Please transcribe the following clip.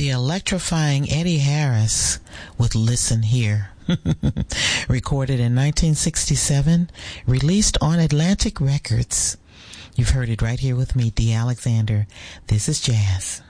the electrifying Eddie Harris with Listen Here. Recorded in 1967, released on Atlantic Records. You've heard it right here with me, Dee Alexander. This is Jazz.